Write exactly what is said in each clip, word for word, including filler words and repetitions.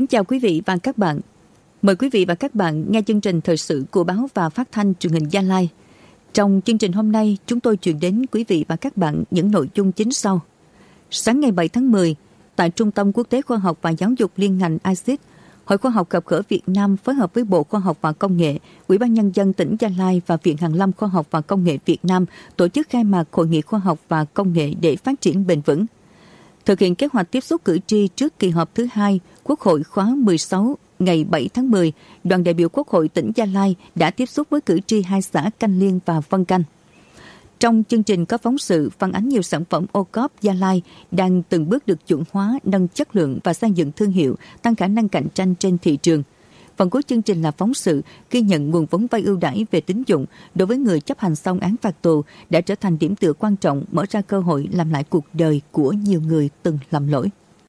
Kính chào quý vị và các bạn. Mời quý vị và các bạn nghe chương trình thời sự của báo và phát thanh truyền hình Gia Lai. Trong chương trình hôm nay, chúng tôi truyền đến quý vị và các bạn những nội dung chính sau. Sáng ngày bảy tháng mười, tại Trung tâm Quốc tế Khoa học và Giáo dục liên ngành i xê i tê, Hội Khoa học gặp gỡ Việt Nam phối hợp với Bộ Khoa học và Công nghệ, Ủy ban Nhân dân tỉnh Gia Lai và Viện Hàn lâm Khoa học và Công nghệ Việt Nam tổ chức khai mạc Hội nghị Khoa học và Công nghệ để phát triển bền vững. Thực hiện kế hoạch tiếp xúc cử tri trước kỳ họp thứ hai Quốc hội khóa mười sáu ngày bảy tháng mười, đoàn đại biểu Quốc hội tỉnh Gia Lai đã tiếp xúc với cử tri hai xã Canh Liên và Vân Canh. Trong chương trình có phóng sự phản ánh nhiều sản phẩm ô cốp Gia Lai đang từng bước được chuẩn hóa, nâng chất lượng và xây dựng thương hiệu, tăng khả năng cạnh tranh trên thị trường. Phần cuối chương trình là phóng sự ghi nhận nguồn vốn vay ưu đãi về tín dụng đối với người chấp hành xong án phạt tù đã trở thành điểm tựa quan trọng mở ra cơ hội làm lại cuộc đời của nhiều người từng lầm lỗi.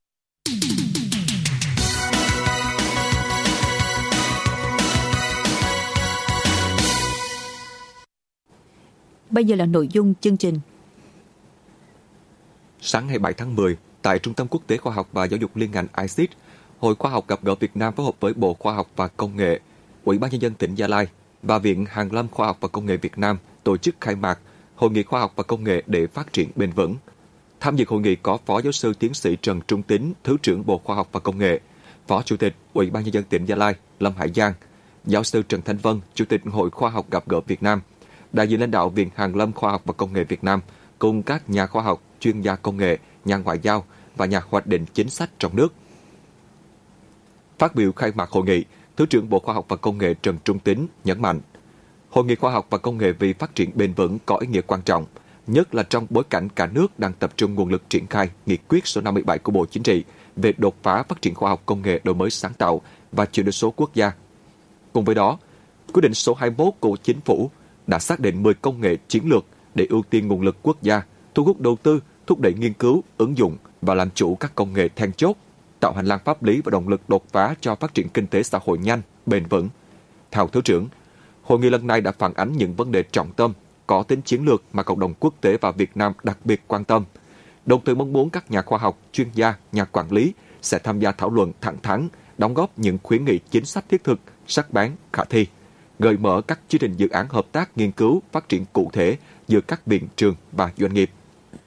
Bây giờ là nội dung chương trình. Sáng ngày bảy tháng mười, tại Trung tâm Quốc tế Khoa học và Giáo dục liên ngành i xê i tê, Hội Khoa học gặp gỡ Việt Nam phối hợp với Bộ Khoa học và Công nghệ, Ủy ban Nhân dân tỉnh Gia Lai và Viện Hàn lâm Khoa học và Công nghệ Việt Nam tổ chức khai mạc Hội nghị Khoa học và Công nghệ để phát triển bền vững. Tham dự hội nghị có Phó Giáo sư Tiến sĩ Trần Trung Tín, Thứ trưởng Bộ Khoa học và Công nghệ, Phó Chủ tịch Ủy ban Nhân dân tỉnh Gia Lai Lâm Hải Giang, Giáo sư Trần Thanh Vân, Chủ tịch Hội Khoa học gặp gỡ Việt Nam, đại diện lãnh đạo Viện Hàn lâm Khoa học và Công nghệ Việt Nam cùng các nhà khoa học, chuyên gia công nghệ, nhà ngoại giao và nhà hoạch định chính sách trong nước. Phát biểu khai mạc hội nghị, Thứ trưởng Bộ Khoa học và Công nghệ Trần Trung Tín nhấn mạnh, Hội nghị Khoa học và Công nghệ vì phát triển bền vững có ý nghĩa quan trọng, nhất là trong bối cảnh cả nước đang tập trung nguồn lực triển khai nghị quyết số năm mươi bảy của Bộ Chính trị về đột phá phát triển khoa học công nghệ đổi mới sáng tạo và chuyển đổi số quốc gia. Cùng với đó, quyết định số hai mươi mốt của Chính phủ đã xác định mười công nghệ chiến lược để ưu tiên nguồn lực quốc gia, thu hút đầu tư, thúc đẩy nghiên cứu, ứng dụng và làm chủ các công nghệ then chốt, tạo hành lang pháp lý và động lực đột phá cho phát triển kinh tế xã hội nhanh, bền vững. Theo Thứ trưởng, hội nghị lần này đã phản ánh những vấn đề trọng tâm, có tính chiến lược mà cộng đồng quốc tế và Việt Nam đặc biệt quan tâm, đồng thời mong muốn các nhà khoa học, chuyên gia, nhà quản lý sẽ tham gia thảo luận thẳng thắn, đóng góp những khuyến nghị chính sách thiết thực, sắc bén, khả thi, gợi mở các chương trình dự án hợp tác nghiên cứu phát triển cụ thể giữa các viện trường và doanh nghiệp.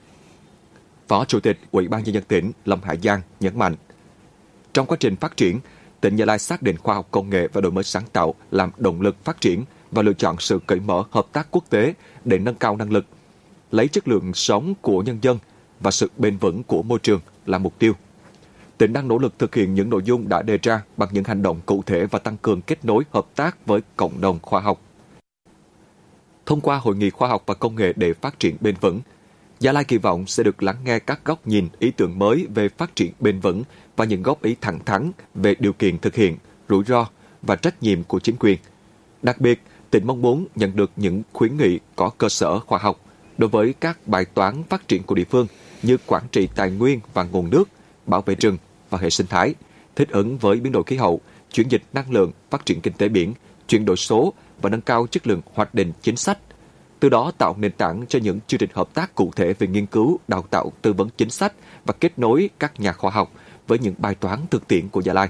Phó Chủ tịch Ủy ban Nhân dân tỉnh Lâm Hải Giang nhấn mạnh, trong quá trình phát triển, tỉnh Gia Lai xác định khoa học công nghệ và đổi mới sáng tạo làm động lực phát triển và lựa chọn sự cởi mở hợp tác quốc tế để nâng cao năng lực, lấy chất lượng sống của nhân dân và sự bền vững của môi trường là mục tiêu. Tỉnh đang nỗ lực thực hiện những nội dung đã đề ra bằng những hành động cụ thể và tăng cường kết nối hợp tác với cộng đồng khoa học. Thông qua Hội nghị Khoa học và Công nghệ để phát triển bền vững, Gia Lai kỳ vọng sẽ được lắng nghe các góc nhìn, ý tưởng mới về phát triển bền vững và những góp ý thẳng thắn về điều kiện thực hiện, rủi ro và trách nhiệm của chính quyền. Đặc biệt, tỉnh mong muốn nhận được những khuyến nghị có cơ sở khoa học đối với các bài toán phát triển của địa phương như quản trị tài nguyên và nguồn nước, bảo vệ rừng và hệ sinh thái, thích ứng với biến đổi khí hậu, chuyển dịch năng lượng, phát triển kinh tế biển, chuyển đổi số và nâng cao chất lượng hoạch định chính sách. Từ đó tạo nền tảng cho những chương trình hợp tác cụ thể về nghiên cứu, đào tạo, tư vấn chính sách và kết nối các nhà khoa học với những bài toán thực tiễn của Gia Lai.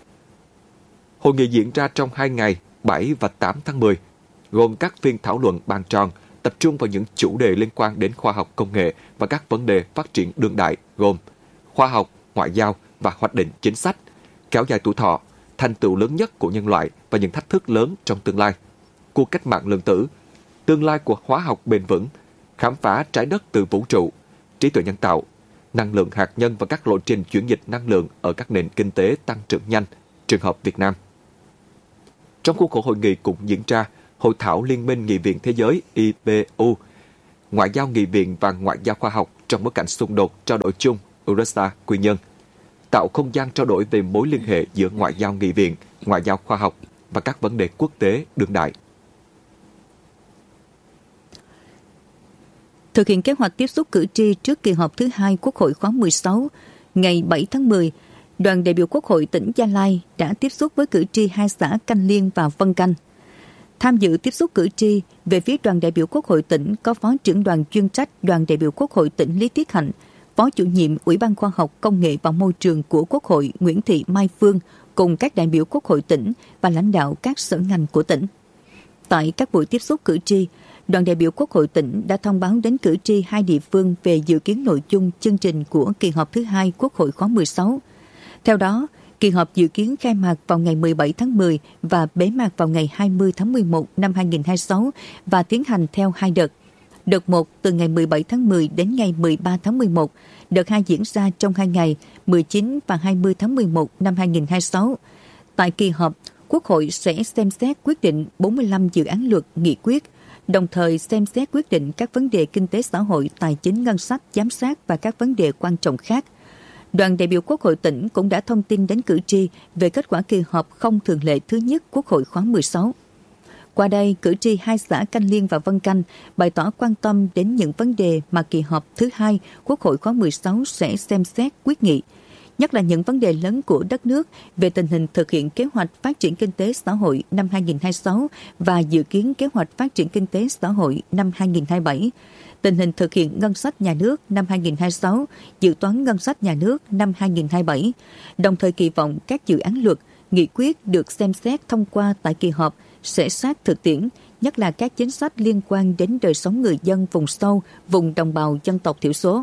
Hội nghị diễn ra trong hai ngày, bảy và tám tháng mười, gồm các phiên thảo luận bàn tròn tập trung vào những chủ đề liên quan đến khoa học công nghệ và các vấn đề phát triển đương đại gồm khoa học, ngoại giao và hoạch định chính sách, kéo dài tuổi thọ, thành tựu lớn nhất của nhân loại và những thách thức lớn trong tương lai, cuộc cách mạng lượng tử, tương lai của hóa học bền vững, khám phá trái đất từ vũ trụ, trí tuệ nhân tạo, năng lượng hạt nhân và các lộ trình chuyển dịch năng lượng ở các nền kinh tế tăng trưởng nhanh, trường hợp Việt Nam. Trong khuôn khổ hội nghị cũng diễn ra Hội thảo Liên minh Nghị viện Thế giới I P U, Ngoại giao nghị viện và ngoại giao khoa học trong bối cảnh xung đột trao đổi chung U R S A Quy Nhơn, tạo không gian trao đổi về mối liên hệ giữa ngoại giao nghị viện, ngoại giao khoa học và các vấn đề quốc tế đương đại. Thực hiện kế hoạch tiếp xúc cử tri trước kỳ họp thứ hai Quốc hội khóa mười sáu, ngày bảy tháng mười, đoàn đại biểu Quốc hội tỉnh Gia Lai đã tiếp xúc với cử tri hai xã Canh Liên và Vân Canh. Tham dự tiếp xúc cử tri, về phía đoàn đại biểu Quốc hội tỉnh có Phó trưởng đoàn chuyên trách đoàn đại biểu Quốc hội tỉnh Lý Tiết Hạnh, Phó chủ nhiệm Ủy ban Khoa học, Công nghệ và Môi trường của Quốc hội Nguyễn Thị Mai Phương cùng các đại biểu Quốc hội tỉnh và lãnh đạo các sở ngành của tỉnh. Tại các buổi tiếp xúc cử tri, đoàn đại biểu Quốc hội tỉnh đã thông báo đến cử tri hai địa phương về dự kiến nội dung chương trình của kỳ họp thứ hai Quốc hội khóa mười sáu. Theo đó, kỳ họp dự kiến khai mạc vào ngày mười bảy tháng mười và bế mạc vào ngày hai mươi tháng mười một năm hai nghìn không trăm hai mươi sáu và tiến hành theo hai đợt. Đợt một từ ngày mười bảy tháng mười đến ngày mười ba tháng mười một, đợt hai diễn ra trong hai ngày mười chín và hai mươi tháng mười một năm hai nghìn không trăm hai mươi sáu. Tại kỳ họp, Quốc hội sẽ xem xét quyết định bốn mươi lăm dự án luật, nghị quyết, đồng thời xem xét quyết định các vấn đề kinh tế xã hội, tài chính ngân sách, giám sát và các vấn đề quan trọng khác. Đoàn đại biểu Quốc hội tỉnh cũng đã thông tin đến cử tri về kết quả kỳ họp không thường lệ thứ nhất Quốc hội khóa mười sáu. Qua đây, cử tri hai xã Canh Liên và Vân Canh bày tỏ quan tâm đến những vấn đề mà kỳ họp thứ hai Quốc hội khóa mười sáu sẽ xem xét quyết nghị, nhất là những vấn đề lớn của đất nước về tình hình thực hiện kế hoạch phát triển kinh tế xã hội năm hai nghìn không trăm hai mươi sáu và dự kiến kế hoạch phát triển kinh tế xã hội năm hai nghìn không trăm hai mươi bảy, tình hình thực hiện ngân sách nhà nước năm hai nghìn không trăm hai mươi sáu, dự toán ngân sách nhà nước năm hai nghìn không trăm hai mươi bảy, đồng thời kỳ vọng các dự án luật, nghị quyết được xem xét thông qua tại kỳ họp sẽ sát thực tiễn, nhất là các chính sách liên quan đến đời sống người dân vùng sâu, vùng đồng bào dân tộc thiểu số.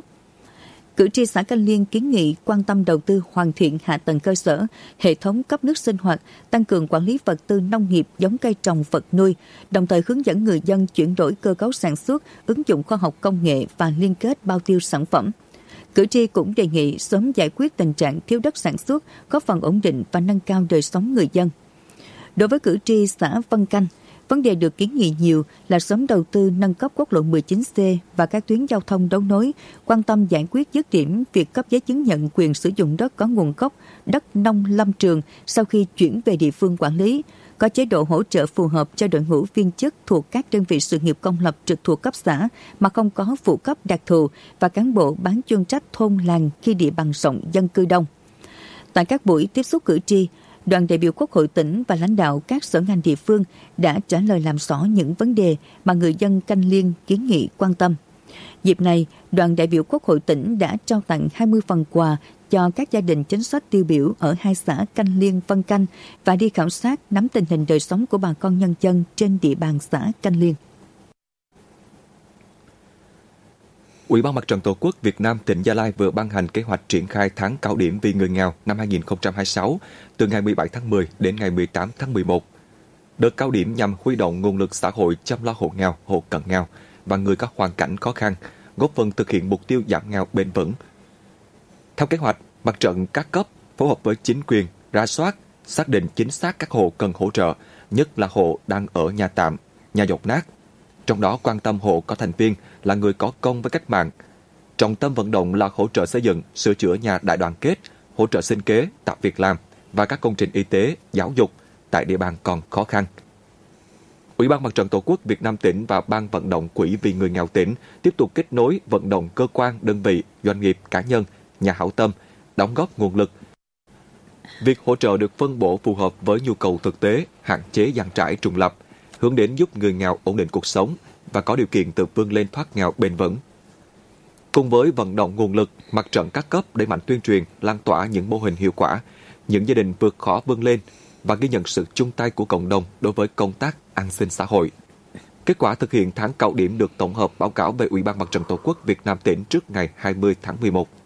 Cử tri xã Canh Liên kiến nghị quan tâm đầu tư hoàn thiện hạ tầng cơ sở, hệ thống cấp nước sinh hoạt, tăng cường quản lý vật tư nông nghiệp, giống cây trồng, vật nuôi, đồng thời hướng dẫn người dân chuyển đổi cơ cấu sản xuất, ứng dụng khoa học công nghệ và liên kết bao tiêu sản phẩm. Cử tri cũng đề nghị sớm giải quyết tình trạng thiếu đất sản xuất, góp phần ổn định và nâng cao đời sống người dân. Đối với cử tri xã Vân Canh, vấn đề được kiến nghị nhiều là sớm đầu tư nâng cấp quốc lộ mười chín C và các tuyến giao thông đấu nối, quan tâm giải quyết dứt điểm việc cấp giấy chứng nhận quyền sử dụng đất có nguồn gốc, đất nông lâm trường sau khi chuyển về địa phương quản lý, có chế độ hỗ trợ phù hợp cho đội ngũ viên chức thuộc các đơn vị sự nghiệp công lập trực thuộc cấp xã mà không có phụ cấp đặc thù và cán bộ bán chuyên trách thôn làng khi địa bàn rộng dân cư đông. Tại các buổi tiếp xúc cử tri, đoàn đại biểu Quốc hội tỉnh và lãnh đạo các sở ngành địa phương đã trả lời làm rõ những vấn đề mà người dân Canh Liên kiến nghị quan tâm. Dịp này, đoàn đại biểu Quốc hội tỉnh đã trao tặng hai mươi phần quà cho các gia đình chính sách tiêu biểu ở hai xã Canh Liên, Vân Canh và đi khảo sát nắm tình hình đời sống của bà con nhân dân trên địa bàn xã Canh Liên. Ủy ban Mặt trận Tổ quốc Việt Nam tỉnh Gia Lai vừa ban hành kế hoạch triển khai tháng cao điểm vì người nghèo năm hai nghìn không trăm hai mươi sáu từ ngày mười bảy tháng mười đến ngày mười tám tháng mười một. Đợt cao điểm nhằm huy động nguồn lực xã hội chăm lo hộ nghèo, hộ cận nghèo và người có hoàn cảnh khó khăn, góp phần thực hiện mục tiêu giảm nghèo bền vững. Theo kế hoạch, mặt trận các cấp phối hợp với chính quyền rà soát, xác định chính xác các hộ cần hỗ trợ, nhất là hộ đang ở nhà tạm, nhà dột nát. Trong đó quan tâm hộ có thành viên là người có công với cách mạng. Trọng tâm vận động là hỗ trợ xây dựng, sửa chữa nhà đại đoàn kết, hỗ trợ sinh kế, tạo việc làm và các công trình y tế, giáo dục tại địa bàn còn khó khăn. Ủy ban Mặt trận Tổ quốc Việt Nam tỉnh và Ban vận động Quỹ vì người nghèo tỉnh tiếp tục kết nối vận động cơ quan, đơn vị, doanh nghiệp, cá nhân, nhà hảo tâm, đóng góp nguồn lực. Việc hỗ trợ được phân bổ phù hợp với nhu cầu thực tế, hạn chế dàn trải trùng lập, hướng đến giúp người nghèo ổn định cuộc sống và có điều kiện tự vươn lên thoát nghèo bền vững. Cùng với vận động nguồn lực, mặt trận các cấp đẩy mạnh tuyên truyền, lan tỏa những mô hình hiệu quả, những gia đình vượt khó vươn lên và ghi nhận sự chung tay của cộng đồng đối với công tác an sinh xã hội. Kết quả thực hiện tháng cao điểm được tổng hợp báo cáo về Ủy ban Mặt trận Tổ quốc Việt Nam tỉnh trước ngày hai mươi tháng mười một.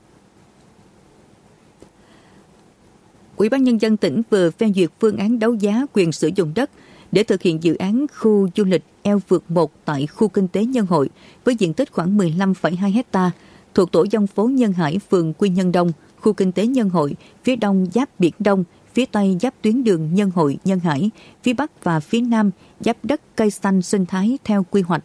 Ủy ban Nhân dân tỉnh vừa phê duyệt phương án đấu giá quyền sử dụng đất để thực hiện dự án khu du lịch Eo Vượt một tại khu kinh tế Nhân Hội với diện tích khoảng mười lăm phẩy hai héc ta thuộc tổ dân phố Nhân Hải, phường Quy Nhơn Đông, khu kinh tế Nhân Hội, phía đông giáp Biển Đông, phía tây giáp tuyến đường Nhân Hội - Nhân Hải, phía bắc và phía nam giáp đất cây xanh sinh thái theo quy hoạch.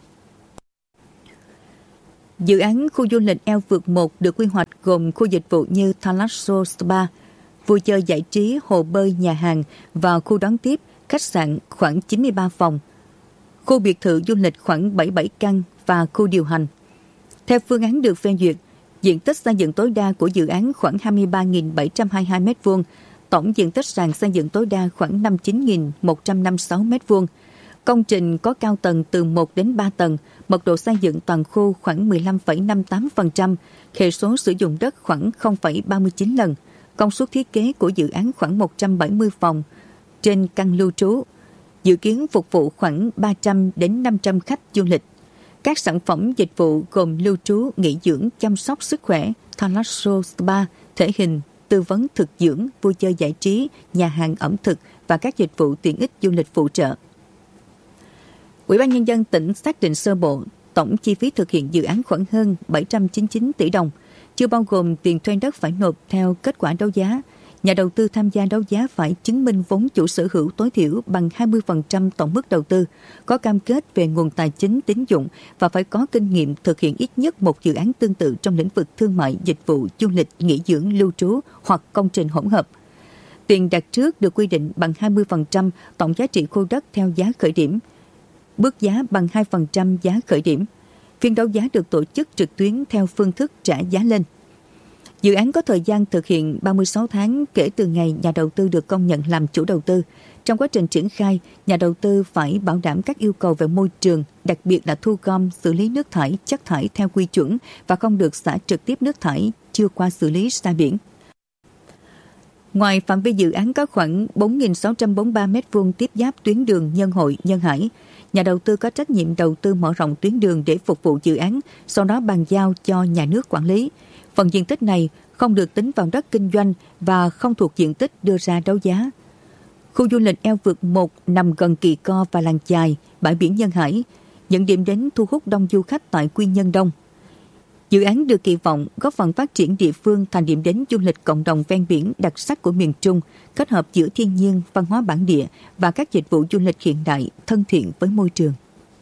Dự án khu du lịch Eo Vượt một được quy hoạch gồm khu dịch vụ như Thalasso Spa, vui chơi giải trí, hồ bơi, nhà hàng và khu đón tiếp, khách sạn khoảng chín mươi ba phòng, khu biệt thự du lịch khoảng bảy mươi bảy căn và khu điều hành. Theo phương án được phê duyệt, diện tích xây dựng tối đa của dự án khoảng hai mươi ba nghìn bảy trăm hai mươi hai mét vuông, tổng diện tích sàn xây dựng tối đa khoảng năm mươi chín nghìn một trăm năm mươi sáu mét vuông. Công trình có cao tầng từ một đến ba tầng, mật độ xây dựng toàn khu khoảng mười lăm phẩy năm mươi tám phần trăm, hệ số sử dụng đất khoảng không phẩy ba mươi chín lần, công suất thiết kế của dự án khoảng một trăm bảy mươi phòng trên căn lưu trú, dự kiến phục vụ khoảng ba trăm đến năm trăm khách du lịch. Các sản phẩm dịch vụ gồm lưu trú, nghỉ dưỡng, chăm sóc sức khỏe, Thalasso Spa, thể hình, tư vấn thực dưỡng, vui chơi giải trí, nhà hàng ẩm thực và các dịch vụ tiện ích du lịch phụ trợ. Ủy ban Nhân dân tỉnh xác định sơ bộ tổng chi phí thực hiện dự án khoảng hơn bảy trăm chín mươi chín tỷ đồng, chưa bao gồm tiền thuê đất phải nộp theo kết quả đấu giá. Nhà đầu tư tham gia đấu giá phải chứng minh vốn chủ sở hữu tối thiểu bằng hai mươi phần trăm tổng mức đầu tư, có cam kết về nguồn tài chính tín dụng và phải có kinh nghiệm thực hiện ít nhất một dự án tương tự trong lĩnh vực thương mại, dịch vụ, du lịch, nghỉ dưỡng, lưu trú hoặc công trình hỗn hợp. Tiền đặt trước được quy định bằng hai mươi phần trăm tổng giá trị khu đất theo giá khởi điểm, bước giá bằng hai phần trăm giá khởi điểm. Phiên đấu giá được tổ chức trực tuyến theo phương thức trả giá lên. Dự án có thời gian thực hiện ba mươi sáu tháng kể từ ngày nhà đầu tư được công nhận làm chủ đầu tư. Trong quá trình triển khai, nhà đầu tư phải bảo đảm các yêu cầu về môi trường, đặc biệt là thu gom, xử lý nước thải, chất thải theo quy chuẩn và không được xả trực tiếp nước thải chưa qua xử lý ra biển. Ngoài phạm vi dự án có khoảng bốn nghìn sáu trăm bốn mươi ba mét vuông tiếp giáp tuyến đường Nhân Hội, Nhân Hải, nhà đầu tư có trách nhiệm đầu tư mở rộng tuyến đường để phục vụ dự án, sau đó bàn giao cho nhà nước quản lý. Phần diện tích này không được tính vào đất kinh doanh và không thuộc diện tích đưa ra đấu giá. Khu du lịch Eo Vực một nằm gần Kỳ Co và Làng Chài, bãi biển Nhân Hải, những điểm đến thu hút đông du khách tại Quy Nhơn Đông. Dự án được kỳ vọng góp phần phát triển địa phương thành điểm đến du lịch cộng đồng ven biển đặc sắc của miền Trung, kết hợp giữa thiên nhiên, văn hóa bản địa và các dịch vụ du lịch hiện đại thân thiện với môi trường.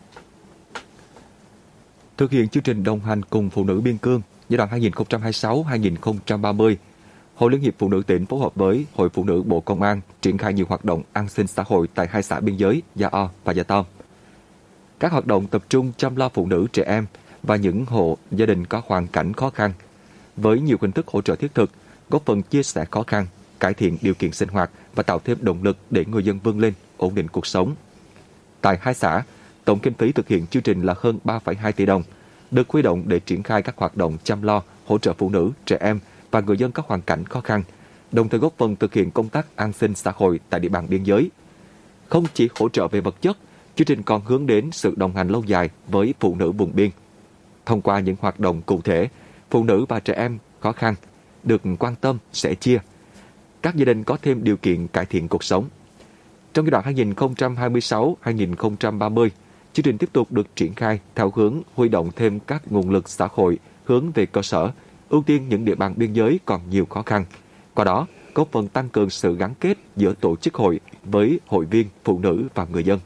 Thực hiện chương trình đồng hành cùng phụ nữ biên cương giai đoạn hai nghìn không trăm hai mươi sáu đến hai nghìn không trăm ba mươi, Hội Liên hiệp Phụ nữ tỉnh phối hợp với Hội Phụ nữ Bộ Công an triển khai nhiều hoạt động an sinh xã hội tại hai xã biên giới Gia O và Gia Tom. Các hoạt động tập trung chăm lo phụ nữ, trẻ em và những hộ gia đình có hoàn cảnh khó khăn, với nhiều hình thức hỗ trợ thiết thực, góp phần chia sẻ khó khăn, cải thiện điều kiện sinh hoạt và tạo thêm động lực để người dân vươn lên, ổn định cuộc sống. Tại hai xã, tổng kinh phí thực hiện chương trình là hơn ba phẩy hai tỷ đồng, được huy động để triển khai các hoạt động chăm lo, hỗ trợ phụ nữ, trẻ em và người dân có hoàn cảnh khó khăn, đồng thời góp phần thực hiện công tác an sinh xã hội tại địa bàn biên giới. Không chỉ hỗ trợ về vật chất, chương trình còn hướng đến sự đồng hành lâu dài với phụ nữ vùng biên. Thông qua những hoạt động cụ thể, phụ nữ và trẻ em khó khăn được quan tâm, sẻ chia. Các gia đình có thêm điều kiện cải thiện cuộc sống. Trong giai đoạn hai nghìn không trăm hai mươi sáu đến hai nghìn không trăm ba mươi, chương trình tiếp tục được triển khai theo hướng huy động thêm các nguồn lực xã hội hướng về cơ sở, ưu tiên những địa bàn biên giới còn nhiều khó khăn. Qua đó, góp phần tăng cường sự gắn kết giữa tổ chức hội với hội viên, phụ nữ và người dân.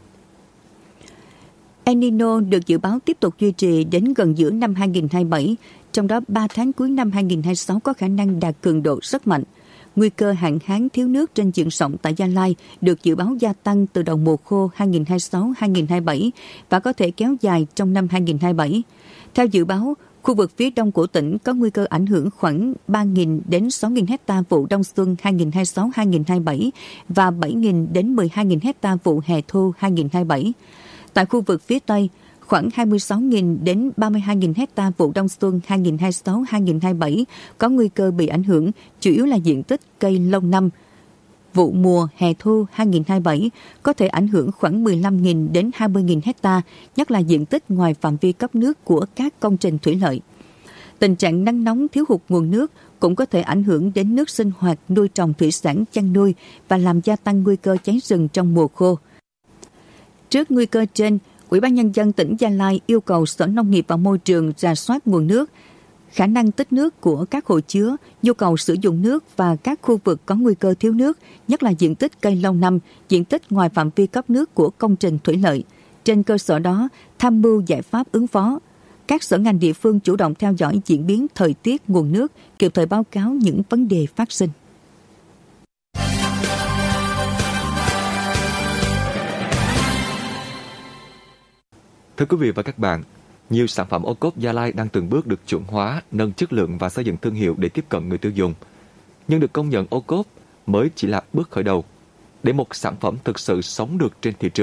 El Nino được dự báo tiếp tục duy trì đến gần giữa năm hai nghìn không trăm hai mươi bảy, trong đó ba tháng cuối năm hai nghìn không trăm hai mươi sáu có khả năng đạt cường độ rất mạnh. Nguy cơ hạn hán thiếu nước trên diện rộng tại Gia Lai được dự báo gia tăng từ đầu mùa khô hai nghìn không trăm hai mươi sáu đến hai nghìn không trăm hai mươi bảy và có thể kéo dài trong năm hai nghìn không trăm hai mươi bảy. Theo dự báo, khu vực phía đông của tỉnh có nguy cơ ảnh hưởng khoảng ba nghìn đến sáu nghìn hecta vụ đông xuân hai nghìn không trăm hai mươi sáu đến hai nghìn không trăm hai mươi bảy và bảy nghìn đến mười hai nghìn hecta vụ hè thu hai nghìn không trăm hai mươi bảy. Tại khu vực phía Tây, khoảng hai mươi sáu nghìn đến ba mươi hai nghìn hecta vụ đông xuân hai nghìn không trăm hai mươi sáu đến hai nghìn không trăm hai mươi bảy có nguy cơ bị ảnh hưởng, chủ yếu là diện tích cây lâu năm. Vụ mùa hè thu hai nghìn không trăm hai mươi bảy có thể ảnh hưởng khoảng mười lăm nghìn đến hai mươi nghìn hecta, nhất là diện tích ngoài phạm vi cấp nước của các công trình thủy lợi. Tình trạng nắng nóng thiếu hụt nguồn nước cũng có thể ảnh hưởng đến nước sinh hoạt, nuôi trồng thủy sản, chăn nuôi và làm gia tăng nguy cơ cháy rừng trong mùa khô. Trước nguy cơ trên, Ủy ban Nhân dân tỉnh Gia Lai yêu cầu Sở Nông nghiệp và Môi trường rà soát nguồn nước, khả năng tích nước của các hồ chứa, nhu cầu sử dụng nước và các khu vực có nguy cơ thiếu nước, nhất là diện tích cây lâu năm, diện tích ngoài phạm vi cấp nước của công trình thủy lợi. Trên cơ sở đó, tham mưu giải pháp ứng phó. Các sở ngành địa phương chủ động theo dõi diễn biến thời tiết, nguồn nước, kịp thời báo cáo những vấn đề phát sinh. Thưa quý vị và các bạn, nhiều sản phẩm ô cốp Gia Lai đang từng bước được chuẩn hóa, nâng chất lượng và xây dựng thương hiệu để tiếp cận người tiêu dùng. Nhưng được công nhận ô cốp mới chỉ là bước khởi đầu. Để một sản phẩm thực sự sống được trên thị trường,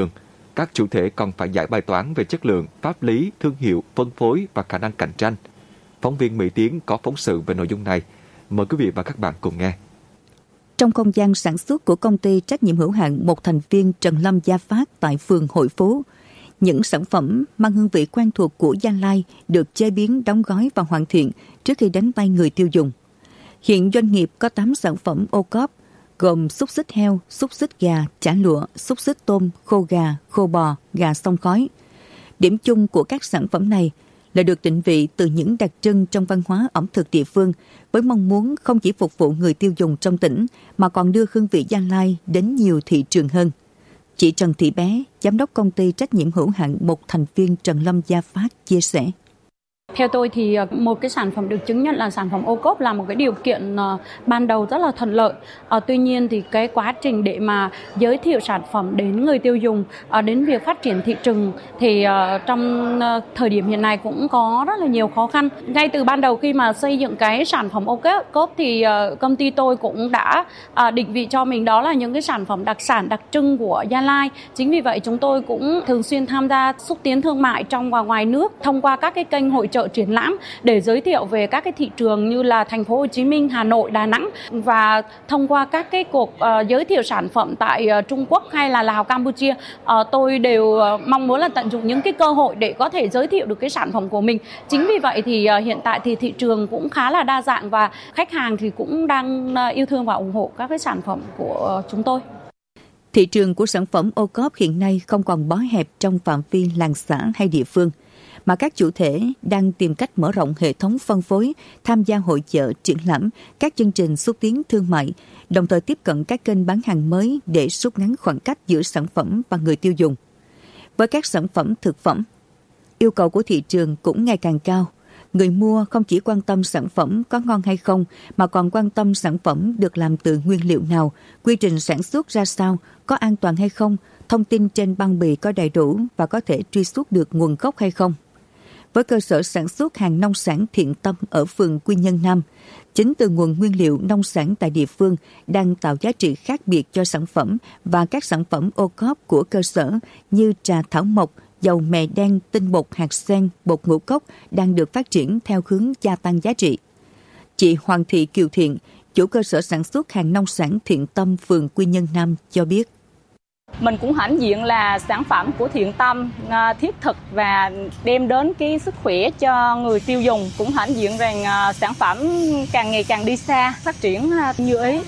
các chủ thể còn phải giải bài toán về chất lượng, pháp lý, thương hiệu, phân phối và khả năng cạnh tranh. Phóng viên Mỹ Tiến có phóng sự về nội dung này. Mời quý vị và các bạn cùng nghe. Trong không gian sản xuất của công ty trách nhiệm hữu hạn một thành viên Trần Lâm Gia Phát tại phường Hội Phú, những sản phẩm mang hương vị quen thuộc của Gia Lai được chế biến, đóng gói và hoàn thiện trước khi đến tay người tiêu dùng. Hiện doanh nghiệp có tám sản phẩm ô cốp gồm xúc xích heo, xúc xích gà, chả lụa, xúc xích tôm, khô gà, khô bò, gà xông khói. Điểm chung của các sản phẩm này là được định vị từ những đặc trưng trong văn hóa ẩm thực địa phương với mong muốn không chỉ phục vụ người tiêu dùng trong tỉnh mà còn đưa hương vị Gia Lai đến nhiều thị trường hơn. Chị Trần Thị Bé, giám đốc công ty trách nhiệm hữu hạn một thành viên Trần Lâm Gia Phát chia sẻ. Theo tôi thì một cái sản phẩm được chứng nhận là sản phẩm ô cốp là một cái điều kiện ban đầu rất là thuận lợi. À, tuy nhiên thì cái quá trình để mà giới thiệu sản phẩm đến người tiêu dùng, à, đến việc phát triển thị trường thì uh, trong uh, thời điểm hiện nay cũng có rất là nhiều khó khăn. Ngay từ ban đầu khi mà xây dựng cái sản phẩm ô cốp thì uh, công ty tôi cũng đã uh, định vị cho mình đó là những cái sản phẩm đặc sản đặc trưng của Gia Lai. Chính vì vậy chúng tôi cũng thường xuyên tham gia xúc tiến thương mại trong và ngoài nước thông qua các cái kênh hội trợ triển lãm để giới thiệu về các cái thị trường như là thành phố Hồ Chí Minh, Hà Nội, Đà Nẵng, và thông qua các cái cuộc uh, giới thiệu sản phẩm tại uh, Trung Quốc hay là Lào, Campuchia, uh, tôi đều uh, mong muốn là tận dụng những cái cơ hội để có thể giới thiệu được cái sản phẩm của mình. Chính vì vậy thì uh, hiện tại thì thị trường cũng khá là đa dạng và khách hàng thì cũng đang uh, yêu thương và ủng hộ các cái sản phẩm của uh, chúng tôi. Thị trường của sản phẩm ô cốp hiện nay không còn bó hẹp trong phạm vi làng xã hay địa phương, mà các chủ thể đang tìm cách mở rộng hệ thống phân phối, tham gia hội chợ, triển lãm, các chương trình xúc tiến thương mại, đồng thời tiếp cận các kênh bán hàng mới để rút ngắn khoảng cách giữa sản phẩm và người tiêu dùng. Với các sản phẩm thực phẩm, yêu cầu của thị trường cũng ngày càng cao. Người mua không chỉ quan tâm sản phẩm có ngon hay không, mà còn quan tâm sản phẩm được làm từ nguyên liệu nào, quy trình sản xuất ra sao, có an toàn hay không, thông tin trên bao bì có đầy đủ và có thể truy xuất được nguồn gốc hay không. Với cơ sở sản xuất hàng nông sản Thiện Tâm ở phường Quy Nhơn Nam, chính từ nguồn nguyên liệu nông sản tại địa phương đang tạo giá trị khác biệt cho sản phẩm, và các sản phẩm ô cốp của cơ sở như trà thảo mộc, dầu mè đen, tinh bột hạt sen, bột ngũ cốc đang được phát triển theo hướng gia tăng giá trị. Chị Hoàng Thị Kiều Thiện, chủ cơ sở sản xuất hàng nông sản Thiện Tâm phường Quy Nhơn Nam cho biết. Mình cũng hãnh diện là sản phẩm của Thiện Tâm thiết thực và đem đến cái sức khỏe cho người tiêu dùng. Cũng hãnh diện rằng sản phẩm càng ngày càng đi xa, phát triển như ý.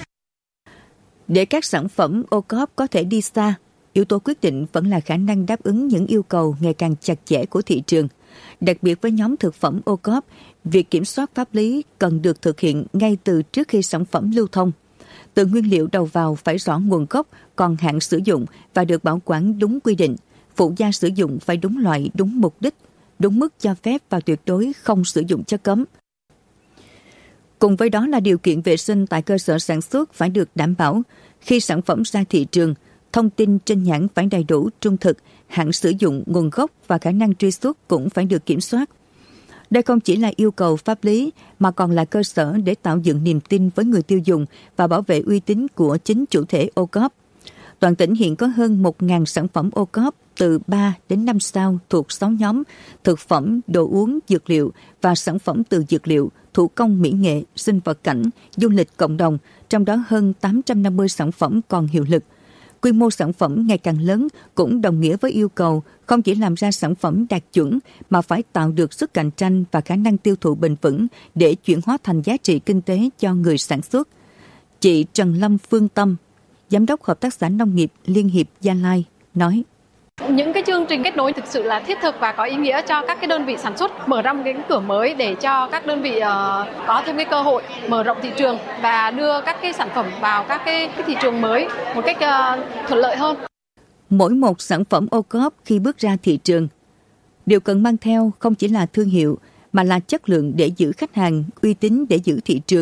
Để các sản phẩm ô cốp có thể đi xa, yếu tố quyết định vẫn là khả năng đáp ứng những yêu cầu ngày càng chặt chẽ của thị trường. Đặc biệt với nhóm thực phẩm ô cốp, việc kiểm soát pháp lý cần được thực hiện ngay từ trước khi sản phẩm lưu thông. Từ nguyên liệu đầu vào phải rõ nguồn gốc, còn hạn sử dụng và được bảo quản đúng quy định. Phụ gia sử dụng phải đúng loại, đúng mục đích, đúng mức cho phép và tuyệt đối không sử dụng chất cấm. Cùng với đó là điều kiện vệ sinh tại cơ sở sản xuất phải được đảm bảo. Khi sản phẩm ra thị trường, thông tin trên nhãn phải đầy đủ, trung thực, hạn sử dụng, nguồn gốc và khả năng truy xuất cũng phải được kiểm soát. Đây không chỉ là yêu cầu pháp lý mà còn là cơ sở để tạo dựng niềm tin với người tiêu dùng và bảo vệ uy tín của chính chủ thể ô cốp. Toàn tỉnh hiện có hơn một nghìn sản phẩm ô cốp từ ba đến năm sao thuộc sáu nhóm: thực phẩm, đồ uống, dược liệu và sản phẩm từ dược liệu, thủ công mỹ nghệ, sinh vật cảnh, du lịch cộng đồng, trong đó hơn tám trăm năm mươi sản phẩm còn hiệu lực. Quy mô sản phẩm ngày càng lớn cũng đồng nghĩa với yêu cầu không chỉ làm ra sản phẩm đạt chuẩn mà phải tạo được sức cạnh tranh và khả năng tiêu thụ bền vững để chuyển hóa thành giá trị kinh tế cho người sản xuất. Chị Trần Lâm Phương Tâm, Giám đốc Hợp tác xã Nông nghiệp Liên hiệp Gia Lai, nói. Những cái chương trình kết nối thực sự là thiết thực và có ý nghĩa cho các cái đơn vị sản xuất, mở ra một cái cửa mới để cho các đơn vị uh, có thêm cái cơ hội mở rộng thị trường và đưa các cái sản phẩm vào các cái, cái thị trường mới một cách uh, thuận lợi hơn. Mỗi một sản phẩm ô cốp khi bước ra thị trường, điều cần mang theo không chỉ là thương hiệu mà là chất lượng để giữ khách hàng, uy tín để giữ thị trường.